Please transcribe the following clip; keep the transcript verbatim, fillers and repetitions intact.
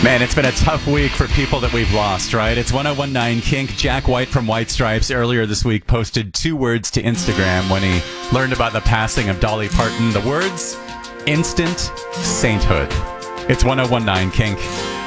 Man, it's been a tough week for people that we've lost, right? It's one oh one nine Kink. Jack White from White Stripes earlier this week posted two words to Instagram when he learned about the passing of Dolly Parton. The words, instant sainthood. It's one oh one nine Kink.